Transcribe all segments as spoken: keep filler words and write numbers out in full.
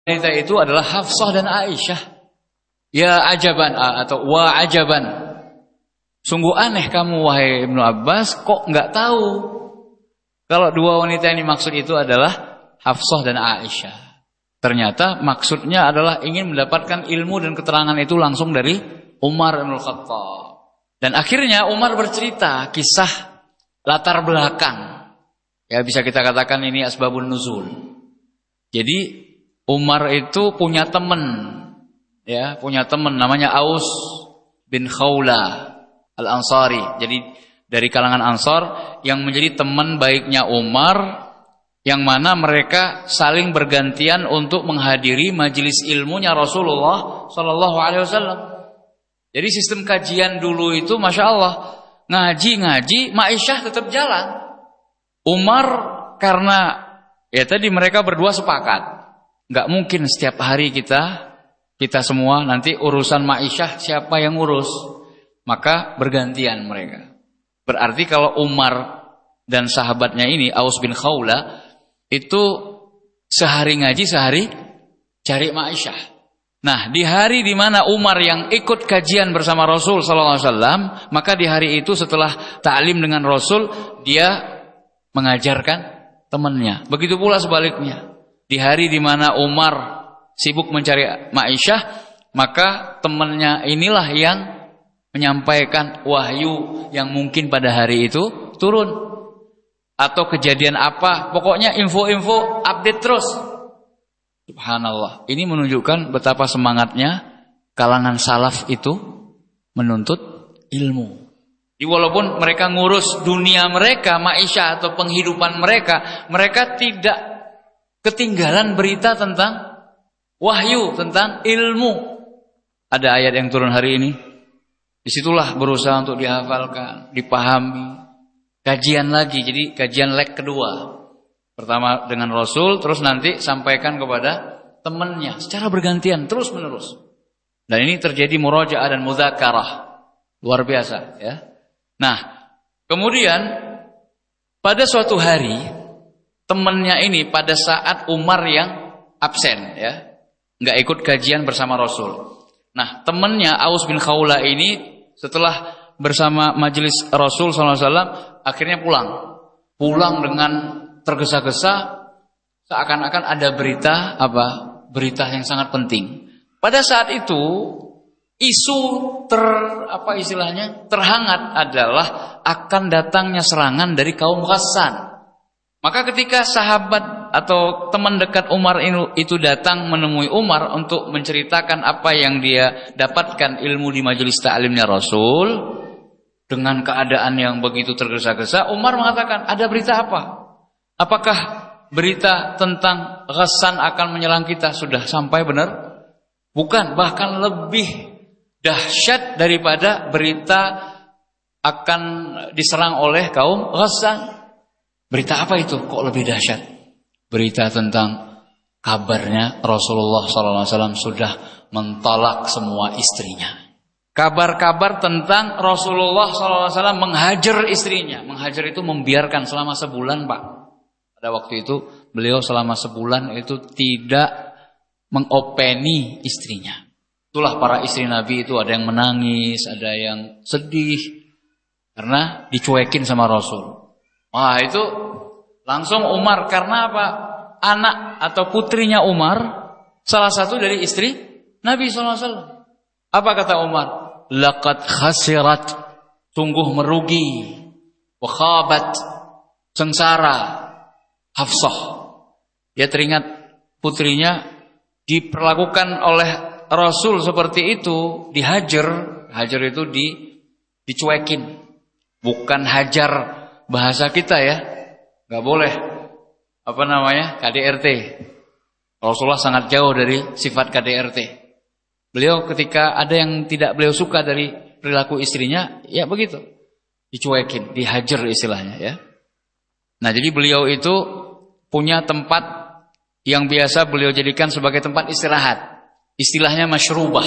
wanita itu adalah Hafsah dan Aisyah. Ya ajaban atau wa ajaban. Sungguh aneh kamu wahai Ibnu Abbas, kok nggak tahu kalau dua wanita yang dimaksud itu adalah Hafsah dan Aisyah. Ternyata maksudnya adalah ingin mendapatkan ilmu dan keterangan itu langsung dari Umar bin Khattab. Dan akhirnya Umar bercerita kisah latar belakang. Ya bisa kita katakan ini asbabun nuzul. Jadi Umar itu punya teman, ya punya teman namanya Aus bin Khawla Al-Ansari. Jadi dari kalangan Ansar yang menjadi teman baiknya Umar, yang mana mereka saling bergantian untuk menghadiri majelis ilmunya Rasulullah Sallallahu Alaihi Wasallam. Jadi sistem kajian dulu itu, masya Allah, ngaji-ngaji, Aisyah tetap jalan. Umar karena ya tadi mereka berdua sepakat, nggak mungkin setiap hari kita kita semua nanti urusan Aisyah siapa yang urus, maka bergantian mereka. Berarti kalau Umar dan sahabatnya ini Aus bin Khawla itu sehari ngaji, sehari cari Aisyah. Nah, di hari di mana Umar yang ikut kajian bersama Rasul sallallahu alaihi wasallam, maka di hari itu setelah ta'lim dengan Rasul, dia mengajarkan temannya. Begitu pula sebaliknya. Di hari di mana Umar sibuk mencari Aisyah, maka temannya inilah yang menyampaikan wahyu yang mungkin pada hari itu turun. Atau kejadian apa, pokoknya info-info update terus. Subhanallah. Ini menunjukkan betapa semangatnya kalangan salaf itu menuntut ilmu. Jadi walaupun mereka ngurus dunia mereka, maisha atau penghidupan mereka, mereka tidak ketinggalan berita tentang wahyu, tentang ilmu. Ada ayat yang turun hari ini, disitulah berusaha untuk dihafalkan, dipahami. Kajian lagi, jadi kajian leg kedua. Pertama dengan Rasul, terus nanti sampaikan kepada temannya secara bergantian, terus menerus. Dan ini terjadi murajaah dan mudzakarah. Luar biasa ya. Nah, kemudian pada suatu hari temannya ini pada saat Umar yang absen ya, nggak ikut kajian bersama Rasul. Nah, temannya Aus bin Khawla ini setelah bersama majelis Rasul sallallahu alaihi wasallam akhirnya pulang. Pulang dengan tergesa-gesa, seakan-akan ada berita apa? Berita yang sangat penting. Pada saat itu isu ter apa istilahnya? terhangat adalah akan datangnya serangan dari kaum Ghassan. Maka ketika sahabat atau teman dekat Umar itu datang menemui Umar untuk menceritakan apa yang dia dapatkan ilmu di majelis ta'limnya Rasul, dengan keadaan yang begitu tergesa-gesa, Umar mengatakan, ada berita apa? Apakah berita tentang Ghassan akan menyerang kita sudah sampai benar? Bukan, bahkan lebih dahsyat daripada berita akan diserang oleh kaum Ghassan. Berita apa itu? Kok lebih dahsyat? Berita tentang kabarnya Rasulullah sallallahu alaihi wasallam sudah mentolak semua istrinya. Kabar-kabar tentang Rasulullah sallallahu alaihi wasallam menghajar istrinya. Menghajar itu membiarkan selama sebulan, Pak. Pada waktu itu beliau selama sebulan itu tidak mengopeni istrinya. Itulah para istri Nabi itu ada yang menangis, ada yang sedih karena dicuekin sama Rasul. Wah, itu langsung Umar, karena apa? Anak atau putrinya Umar salah satu dari istri Nabi sallallahu alaihi wasallam. Apa kata Umar? Laqad khasirat, sungguh merugi, wa khabat, sengsara Hafsah. Dia teringat putrinya diperlakukan oleh Rasul seperti itu, dihajar. Hajar itu di dicuekin. Bukan hajar bahasa kita ya. Enggak boleh apa namanya? K D R T. Rasulullah sangat jauh dari sifat K D R T. Beliau ketika ada yang tidak beliau suka dari perilaku istrinya, ya begitu. Dicuekin, dihajar istilahnya ya. Nah, jadi beliau itu punya tempat yang biasa beliau jadikan sebagai tempat istirahat. Istilahnya masyrubah.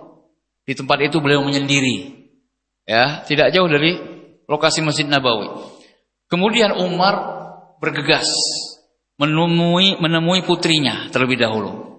Di tempat itu beliau menyendiri. Ya, tidak jauh dari lokasi Masjid Nabawi. Kemudian Umar bergegas menemui menemui putrinya terlebih dahulu.